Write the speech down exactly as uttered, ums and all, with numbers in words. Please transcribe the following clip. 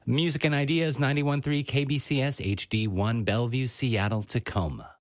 Music and Ideas, ninety-one point three K B C S H D one, Bellevue, Seattle, Tacoma.